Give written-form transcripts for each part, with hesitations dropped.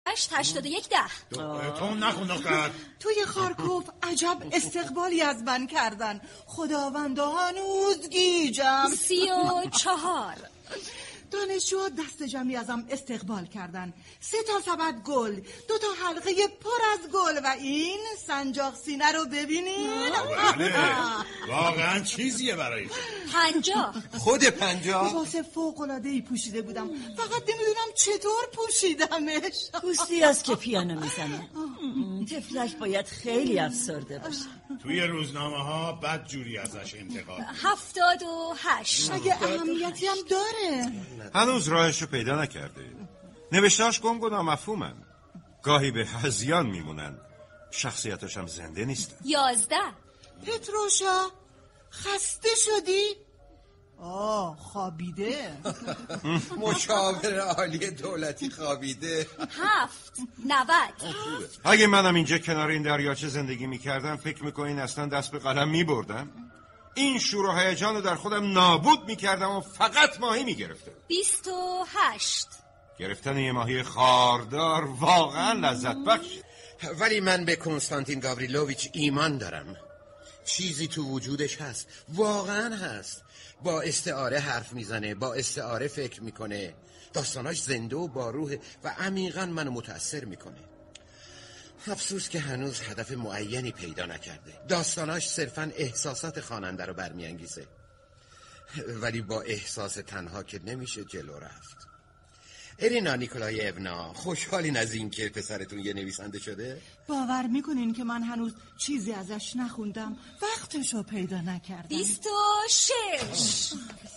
8110. تو نخون دختر. توی خارکوف عجب استقبالی از من کردن. خداوندا هنوز گیجم. 34. دانشجوها دست جمعی ازم استقبال کردن. 3 سبد گل، 2 حلقه پر از گل و این سنجاق سینه رو ببینین. واقعا چیزیه برای 50. خود 50 لباس فوق‌العاده‌ای پوشیده بودم، فقط نمیدونم چطور پوشیدمش. گوشتی است که پیانو میزنه. تفلک باید خیلی افسرده باشه. توی روزنامه ها بد جوری ازش انتقاد. 78. اگه اهمیتی هم داره. هنوز راهشو پیدا نکرده. نوشتهاش گنگ و نامفهومن. گاهی به هذیان میمونن. شخصیتاش هم زنده نیستن. 11. پتروشا خسته شدی؟ خوابیده. مشاور عالی دولتی خوابیده. 7. 90. اگه منم اینجا کنار این دریاچه زندگی میکردم فکر میکنین اصلا دست به قلم میبردم؟ این شور و هیجان رو در خودم نابود میکردم و فقط ماهی میگرفتم. 28. گرفتن یه ماهی خاردار واقعا لذت بخش. ولی من به کنستانتین گاوریلوویچ ایمان دارم. چیزی تو وجودش هست، واقعا هست. با استعاره حرف میزنه، با استعاره فکر میکنه. داستاناش زنده و با روح و عمیقا منو متأثر میکنه. افسوس که هنوز هدف معینی پیدا نکرده. داستاناش صرفا احساسات خواننده رو برمیانگیزه. ولی با احساس تنها که نمیشه جلو رفت. ارینا نیکولایونا، خوشحالین از این که پسرتون یه نویسنده شده؟ باور میکنین که من هنوز چیزی ازش نخوندم، وقتشو پیدا نکردم. 26.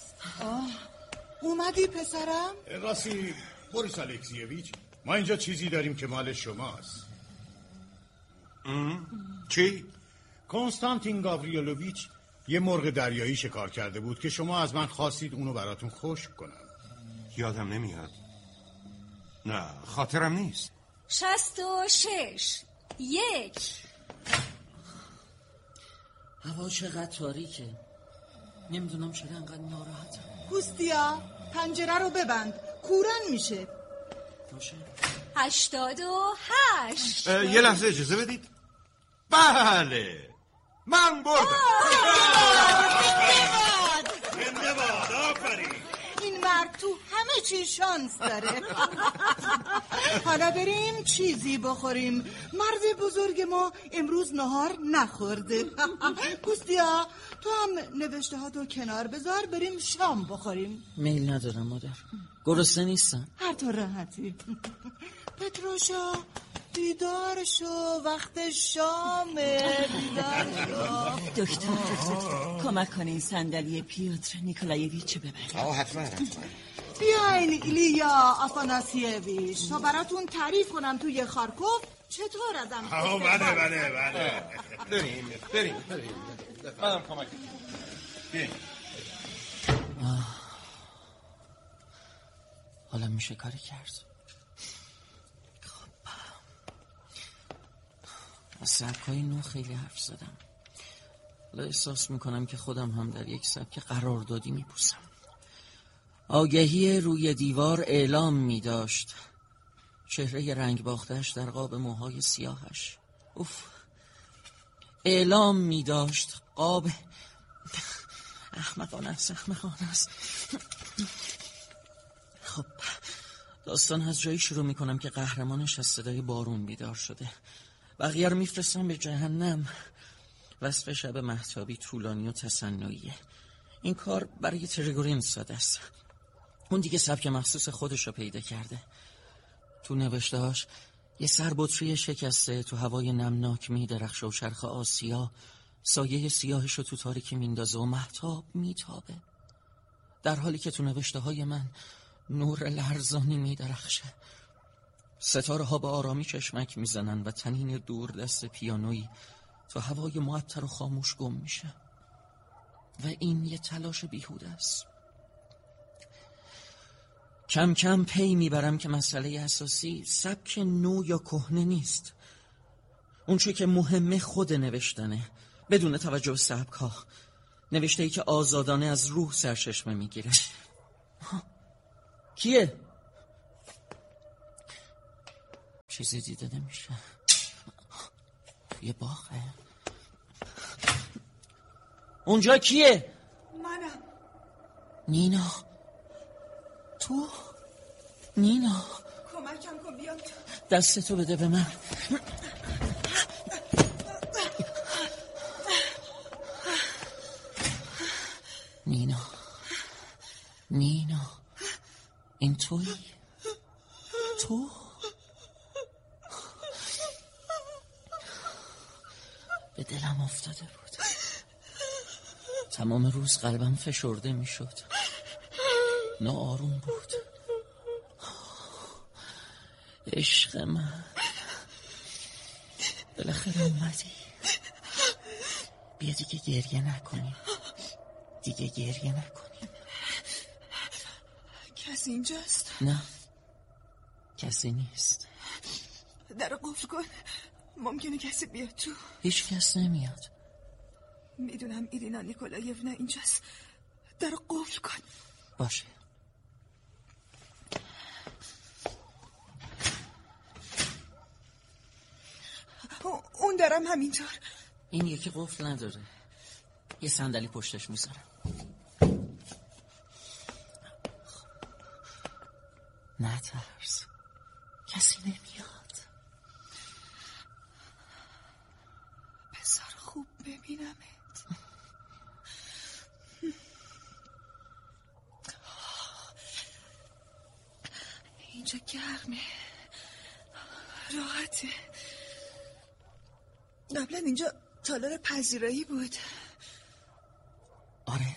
اومدی پسرم؟ راستی بوریس الکسیویچ، ما اینجا چیزی داریم که مال شماست. چی؟ کنستانتین گاوریلوویچ یه مرغ دریایی شکار کرده بود که شما از من خواستید اونو براتون خشک کنم. یادم نمیاد. نه خاطرم نیست. 66. 1. هوا چقدر تاریکه. نمیدونم چرا انقدر ناراحتم. گوستیا پنجره رو ببند، کورن میشه. باشه. 88. یه لحظه اجازه بدید. بله من بردم. زنده باد. آفرین. این مرد تو همه چی شانس داره. حالا بریم چیزی بخوریم. مرد بزرگ ما امروز نهار نخورده. گوستیا تو هم نوشته ها تو کنار بذار، بریم شام بخوریم. میل ندارم مادر، گرسنه نیستم. هر طور راحتی. پتروشا بیدار شو، وقت شامه. بیدار شو. دکتر کمک کنین صندلی پیوتر نیکولایویچ ببرید. حتما. بیاین ایلیا آفاناسیویچ تا براتون تعریف کنم توی خارکوف چطور ازم. بله. بریم. منم کمک. بریم. حالا میشه کاری کرد. از سبکای نو خیلی حرف زدم. حالا احساس میکنم که خودم هم در یک سبک قراردادی میپوسم. آگهی روی دیوار اعلام میداشت. چهره رنگ باختش در قاب موهای سیاهش. اعلام میداشت قاب احمقانه است. خب داستان از جایی شروع میکنم که قهرمانش از صدای بارون بیدار شده. بقیه رو میفرستم به جهنم. وصف شب مهتابی طولانی و تصنعیه. این کار برای تریگورین ساده است. اون دیگه سبک مخصوص خودش رو پیدا کرده. تو نوشتهاش یه سربطری شکسته تو هوای نمناک میدرخشه و چرخ آسیا سایه سیاهش رو تو تاریکی میندازه و مهتاب میتابه، در حالی که تو نوشته‌های من نور لرزانی میدرخشه. ستاره ها به آرامی چشمک میزنن و تنین دور دست پیانویی تو هوای معطر و خاموش گم میشه و این یه تلاش بیهوده است. کم کم پی میبرم که مسئله اساسی سبک نو یا کهنه نیست. اون چه که مهمه خود نوشتنه، بدون توجه به سبک ها. نوشته‌ای که آزادانه از روح سرچشمه میگیره. کیه؟ چیزی دیده نمیشه. یه باغه. اونجا کیه؟ منم. نینا. تو؟ نینا کمکم کن بیام تو. دستتو بده به من. نینا این تویی؟ تو؟ به دلم افتاده بود. تمام روز قلبم فشرده می شد. ناآروم بود. عشق من بالاخره اومدی. بیا دیگه گریه نکنیم. کسی اینجاست؟ نه کسی نیست. در قفل کن. ممکنه کسی بیاد تو. هیچ کس نمیاد. میدونم ایرینا نیکولایونا اینجاست. در قفل کن. باشه. اون درم همینطور. این یکی قفل نداره. یه صندلی پشتش میذارم. نترس، کسی نمیاد. بذار خوب ببینمت. اینجا گرمه، راحته. قبلا اینجا تالار پذیرایی بود. آره.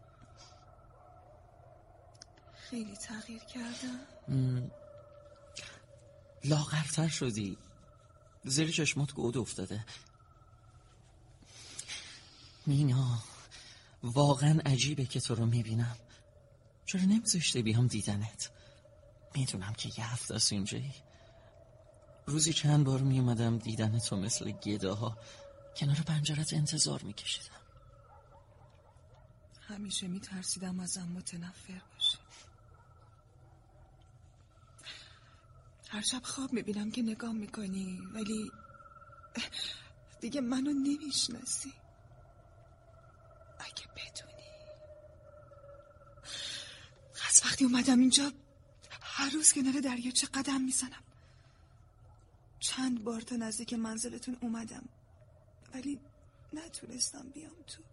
خیلی تغییر کردم. لاغرتر شدی. زیر چشمات گود افتاده. نینا واقعا عجیبه که تو رو میبینم. چرا نمیذاشته بیام دیدنت؟ میدونم که یه هفته است اینجایی. روزی چند بار میومدم دیدنتو مثل گداها کنار پنجرت انتظار میکشیدم. همیشه میترسیدم ازم متنفر باشه. هر شب خواب میبینم که نگاه میکنی ولی دیگه منو نمیشناسی. اگه بدونی از وقتی اومدم اینجا هر روز کنار دریاچه قدم میزنم. چند بار تا نزدیک منزلتون اومدم ولی نتونستم بیام تو.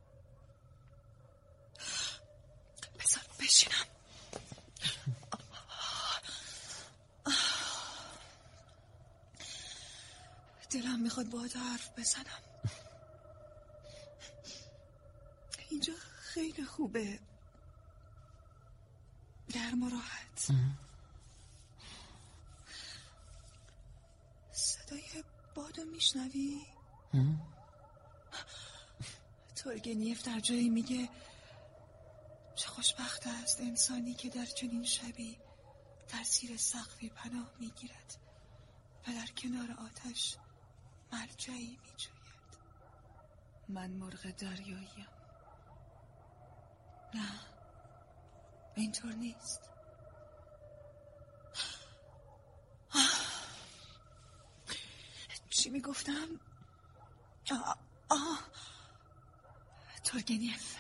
بذار بشینم. دلم میخواد باهات حرف بزنم. اینجا خیلی خوبه، گرم و راحت. صدای بادو میشنوی؟ تورگنیف در جایی میگه چه خوشبخت است انسانی که در چنین شبی در زیر سقفی پناه میگیرد و در کنار آتش ملجایی میجوید. من مرغ دریاییم. نه اینطور نیست. چی میگفتم؟ تورگنیف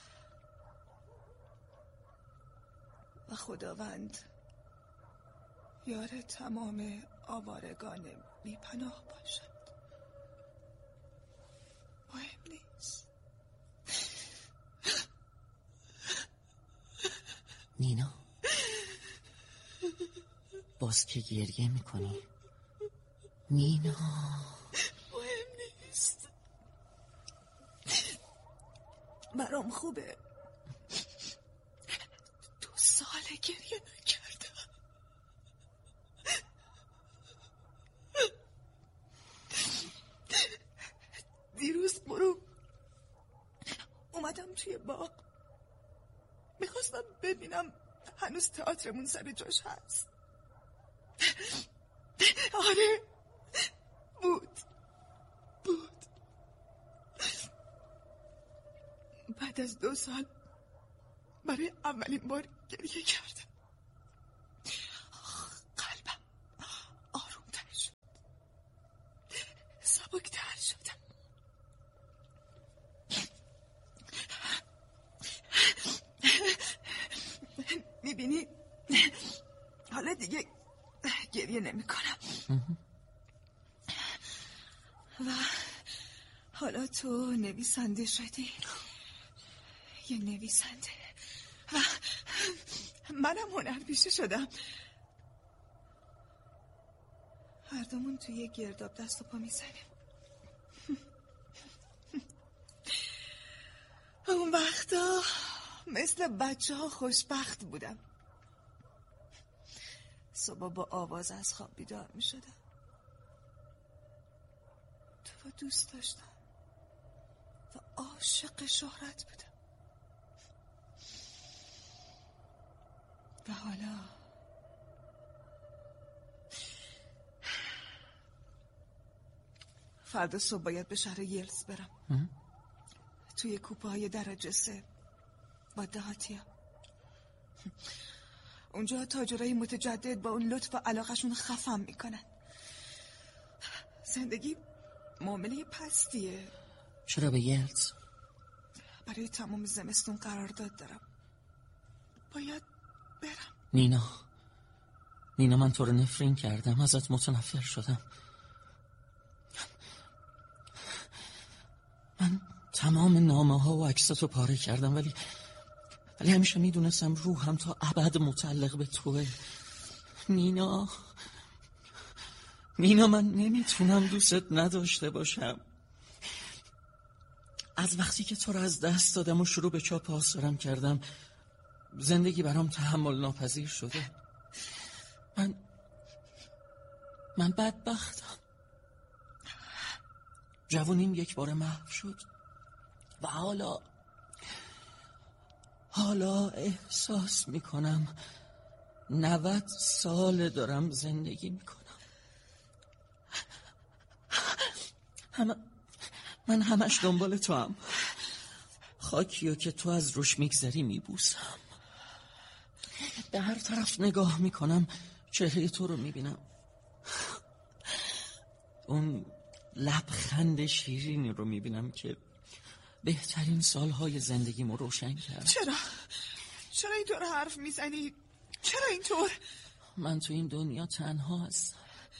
و خداوند یار تمام آوارگان بی‌پناه باشد. مهم نیست. نینا باز که گریه میکنی؟ نینا مهم نیست. برام خوبه. 2 ساله گریه نکردم. دیروز برو اومدم توی باغ. میخواستم ببینم هنوز تئاترمون سر جاش هست. آره بود. بعد از 2 سال برای اولین بار گریه کردم. دیگه گریه نمی کنم. و حالا تو نویسنده شدی، یه نویسنده، و منم هنرپیشه شدم. هر دومون توی یه گرداب دست و پا میزنیم. اون وقتا مثل بچه ها خوشبخت بودم. صبح با آواز از خواب بیدار می شدم. تو رو دوست داشتم و عاشق شهرت بودم. و حالا فردا صبح باید به شهر یلز برم. توی کوپه های درجه 3 با دهاتیا. اونجا تاجرای متجدد با اون لطف و علاقشون خفم میکنن. زندگی معامله پستیه. چرا به یلز؟ برای تمام زمستون قرارداد دارم. باید برم. نینا من تو رو نفرین کردم، ازت متنفر شدم. من تمام نامه ها و عکساتو پاره کردم، ولی همیشه میدونستم روحم تا ابد متعلق به توه. نینا من نمیتونم دوست نداشته باشم. از وقتی که تو رو از دست دادم و شروع به چاپ آثارم کردم، زندگی برام تحمل ناپذیر شده. من بدبختم. جوانیم یک بار محو شد و حالا احساس میکنم 90 سال دارم زندگی میکنم. من همش دنبال تو هم. خاکیو که تو از روش میگذری میبوسم. به هر طرف نگاه میکنم چهره تو رو میبینم. اون لبخند شیرینی رو میبینم که بهترین سالهای زندگیمو روشن کرد. چرا اینطور حرف میزنی؟ چرا اینطور؟ من تو این دنیا تنها هستم.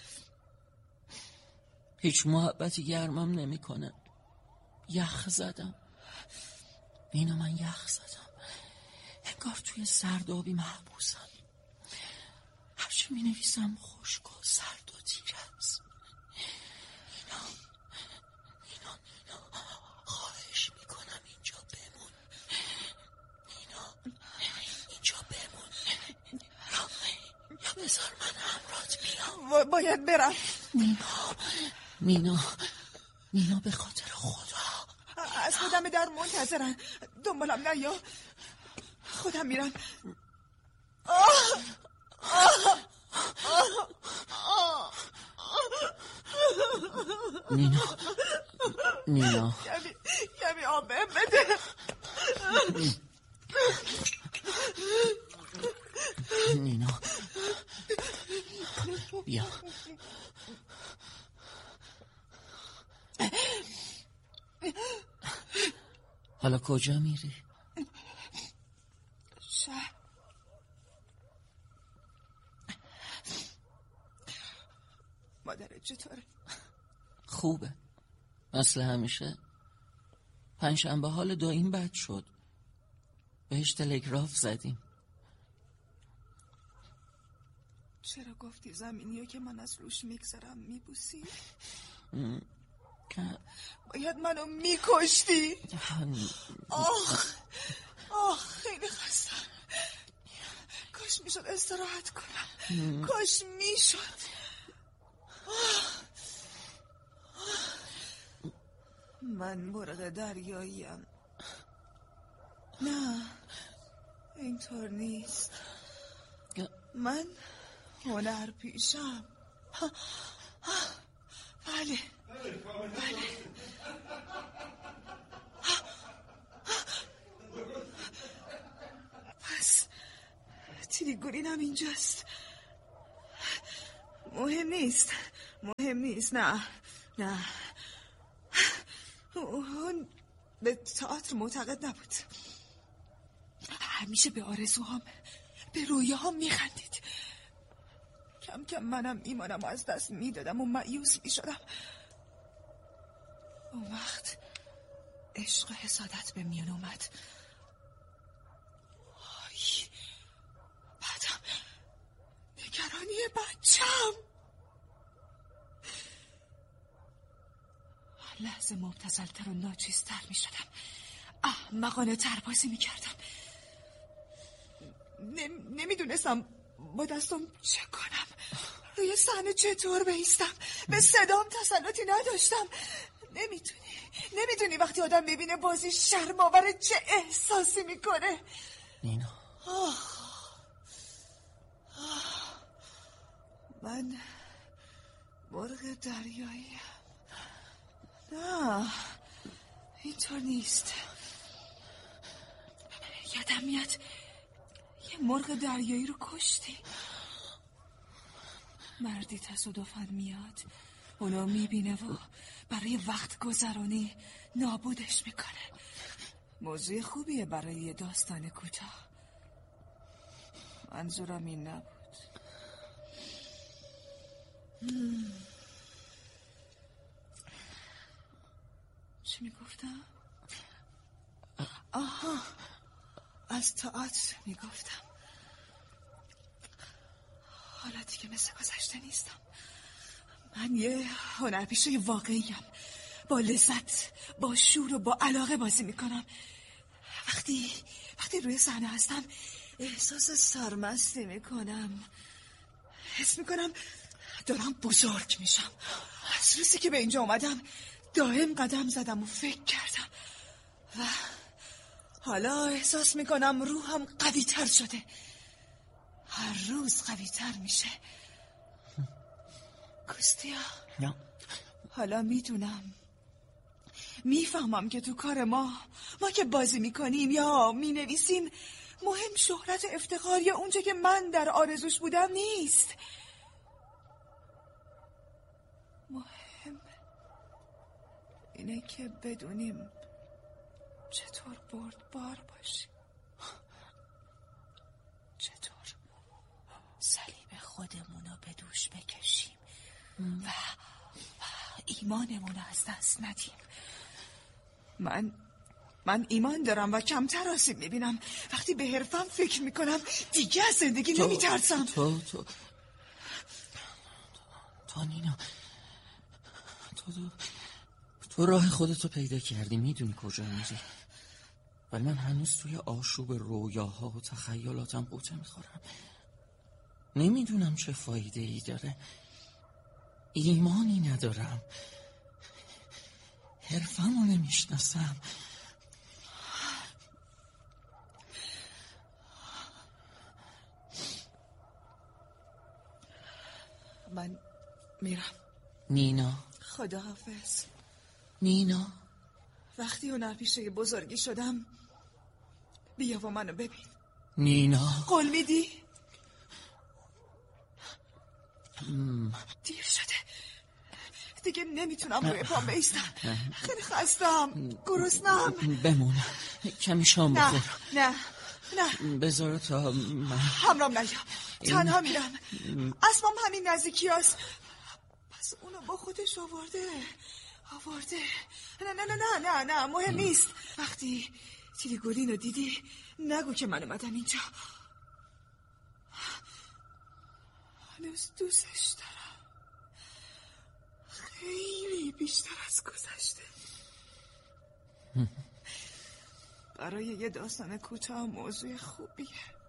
هیچ محبتی گرمم نمیکنه. یخ زدم. نینا من یخ زدم. انگار توی سردابی محبوسم. هرچی مینویسم خشک و سرد و تیره است. نینا خواهش میکنم اینجا بمون. نینا اینجا بمون. یا بذار من همراهت بیام. باید برم. نینا به خاطر خدا. از خودم در منتظرن. دنبالم نیا. خودم میرم. نینا کمی آب بهم بده. نینا بیا. حالا کجا میری؟ شهر. مادرت چطوره؟ خوبه مثل همیشه. پنجشنبه حال دایم بد شد. بهش تلگراف زدیم. چرا گفتی زمینیو که من از روش میگذرم میبوسی؟ باید منو میکشتی. خیلی خستم. کاش میشد استراحت کنم. کاش میشد. من مرغ دریاییم. نه اینطور نیست. من هنرپیشم. بله پس تریگورینم اینجاست. مهم نیست. نه اون به تئاتر معتقد نبود. همیشه به آرزوهام، به رویاهام میخندید. کم کم منم ایمانم از دست میدادم و مایوس میشدم. اون وقت عشق و حسادت به میان اومد. بعدم نگرانی بچم. لحظه مبتذل‌تر و ناچیزتر می شدم. احمقانه تر بازی می کردم. نمیدونستم با دستم چه کنم. روی صحنه چطور بایستم. به صدام تسلطی نداشتم. نمیدونی وقتی آدم میبینه بازی شرم‌آور چه احساسی میکنه. نینا من مرغ دریایی. نه اینطور نیست. یادم میاد یه مرغ دریایی رو کشتی. مردی تصادفاً میاد اونو میبینه و برای وقت گذرانی نابودش میکنه. موضوع خوبیه برای یه داستان کوتاه. منظورم این نبود. چی میگفتم؟ آها، از تئاتر میگفتم. حالا دیگه مثل گذشته نیستم. من یه هنرپیشه واقعیم. با لذت، با شور و با علاقه بازی میکنم. وقتی روی صحنه هستم احساس سرمستی میکنم. حس میکنم دارم بزرگ میشم. از روزی که به اینجا اومدم دائم قدم زدم و فکر کردم و حالا احساس میکنم روحم قوی تر شده. هر روز قوی تر میشه. کوستیا نه. حالا میفهمم که تو کار ما که بازی میکنیم یا مینویسیم مهم شهرت و افتخار یا اونچه که من در آرزوش بودم نیست. مهم اینه که بدونیم چطور بردبار باشیم. چطور صلیب خودمونو به دوش بکشیم و ایمانمونو از دست ندیم. من ایمان دارم و کمتر آسیب میبینم. وقتی به حرفم فکر میکنم دیگه از زندگی نمیترسم. تو نینا، تو راه خودتو پیدا کردی، میدونی کجا میری. ولی من هنوز توی آشوب رویاها و تخیلاتم قوطه میخورم. نمیدونم چه فایده ای داره. ایمانی ندارم. حرفمو نمیشناسم. من میرم. نینا، خداحافظ. نینا، وقتی هنرپیشه بزرگی شدم بیا و منو ببین. نینا، قول میدی؟ دیر شده دیگه، نمیتونم روی پام بایستم. خیلی خستم، گرسنم. بمون، کمی شام بخور. نه بذار تا من همرام نیا. تنها میرم. اسمم همین نزدیکی هست. پس اونو با خودش آورده. نه مهم نیست. وقتی تیلیگولینو دیدی نگو که من اومدم اینجا. هنوز دوستش دارم، خیلی بیشتر از گذشته. برای یه داستان کوتاه موضوع خوبیه.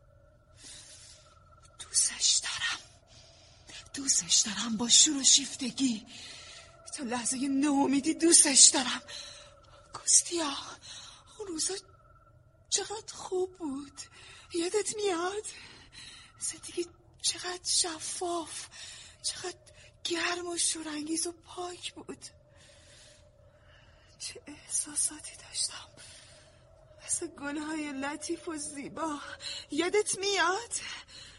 دوستش دارم با شور و شیفتگی. تا لحظه ناامیدی دوستش دارم. کوستیا، اون روزا چقدر خوب بود. یادت میاد؟ زندگی چقدر شفاف، چقدر گرم و شورانگیز و پاک بود. چه احساساتی داشتم، مثل گلهای لطیف و زیبا. یادت میاد؟